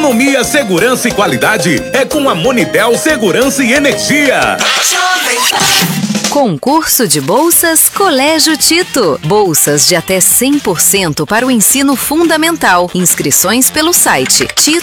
Economia, segurança e qualidade é com a Monitel Segurança e Energia. Concurso de bolsas Colégio Tito. Bolsas de até 100% para o ensino fundamental. Inscrições pelo site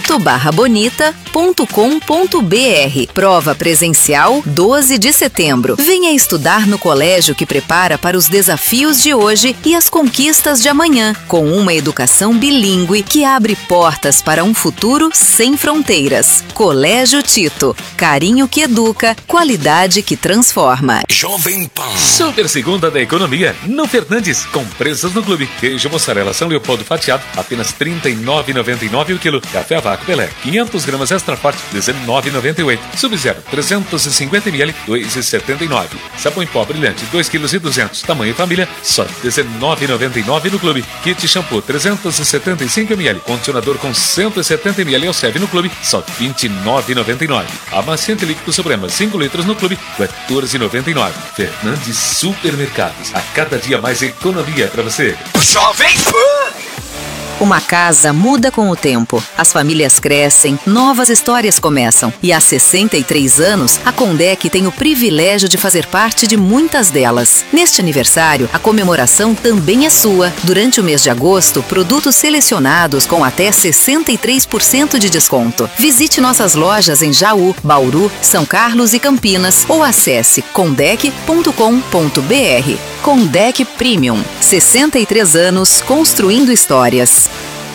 tito-bonita.com.br. Prova presencial 12 de setembro. Venha estudar no colégio que prepara para os desafios de hoje e as conquistas de amanhã, com uma educação bilíngue que abre portas para um futuro sem fronteiras. Colégio Tito. Carinho que educa, qualidade que transforma. Jovem Pan. Super segunda da economia no Fernandes, com preços no clube. Queijo mussarela São Leopoldo fatiado, apenas R$ 39,99 o quilo. Café Vácuo Pelé, 500 gramas extra forte, R$ 19,98. Sub-Zero, 350 ml, R$ 2,79. Sabão em pó brilhante, 2,2 kg, tamanho família, só R$ 19,99 no clube. Kit shampoo, 375 ml, condicionador com 170 ml Elseve no clube, só R$ 29,99. Amaciante líquido Suprema, 5 litros no clube, R$ 14,99. Fernandes Supermercados. A cada dia mais economia para você. Jovem Pan. Uma casa muda com o tempo. As famílias crescem, novas histórias começam. E há 63 anos, a Condec tem o privilégio de fazer parte de muitas delas. Neste aniversário, a comemoração também é sua. Durante o mês de agosto, produtos selecionados com até 63% de desconto. Visite nossas lojas em Jaú, Bauru, São Carlos e Campinas ou acesse condec.com.br. Condec Premium. 63 anos construindo histórias.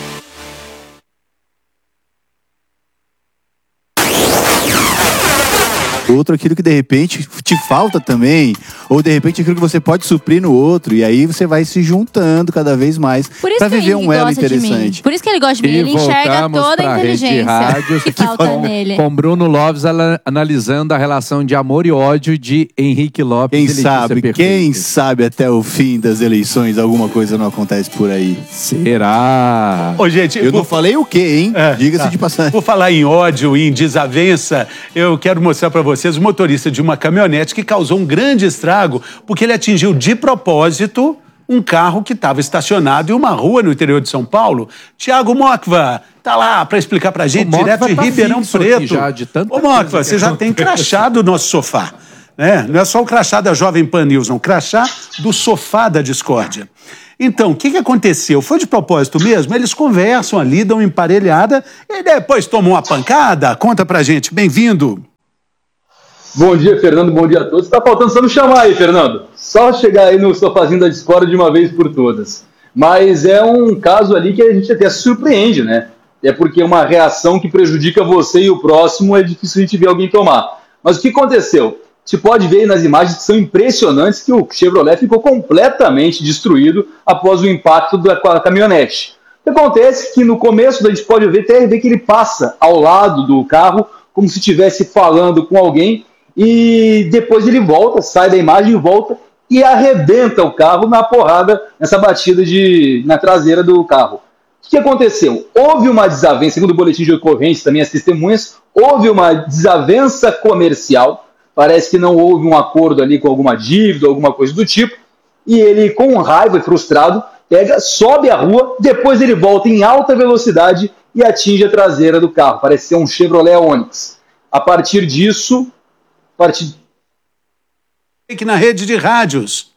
Outro, aquilo que de repente te falta também, ou de repente aquilo que você pode suprir no outro, e aí você vai se juntando cada vez mais para viver um elo interessante. Por isso que ele gosta de mim, ele enxerga toda a inteligência que falta nele. Com Bruno Lopes analisando a relação de amor e ódio de Henrique Lopes. Quem sabe até o fim das eleições alguma coisa não acontece por aí. Será? Ô, gente, eu não falei o quê, hein? Diga-se de passagem. Por falar em ódio e em desavença, eu quero mostrar para vocês o motorista de uma caminhonete que causou um grande estrago porque ele atingiu de propósito um carro que estava estacionado em uma rua no interior de São Paulo. Tiago Mocva tá lá para explicar pra gente, direto de Ribeirão Preto. Ô Mocva, você já tem crachá do nosso sofá, né? Não é só o crachá da Jovem Pan News, não. Crachá do sofá da discórdia. Então, o que aconteceu? Foi de propósito mesmo? Eles conversam ali, dão uma emparelhada e depois tomam uma pancada? Conta pra gente. Bem-vindo. Bom dia, Fernando. Bom dia a todos. Tá faltando só me chamar aí, Fernando. Só chegar aí no sofazinho da discórdia de uma vez por todas. Mas é um caso ali que a gente até se surpreende, né? É porque uma reação que prejudica você e o próximo é difícil a gente ver alguém tomar. Mas o que aconteceu? Você pode ver aí nas imagens que são impressionantes que o Chevrolet ficou completamente destruído após o impacto da caminhonete. O que acontece é que no começo a gente pode ver que ele passa ao lado do carro como se estivesse falando com alguém. E depois ele volta, sai da imagem e volta e arrebenta o carro na porrada, nessa batida na traseira do carro. O que aconteceu? Houve uma desavença, segundo o boletim de ocorrência, também as testemunhas, houve uma desavença comercial, parece que não houve um acordo ali com alguma dívida, alguma coisa do tipo, e ele, com raiva e frustrado, sobe a rua, depois ele volta em alta velocidade e atinge a traseira do carro, parece ser um Chevrolet Onix. A partir disso... Aqui na rede de rádios.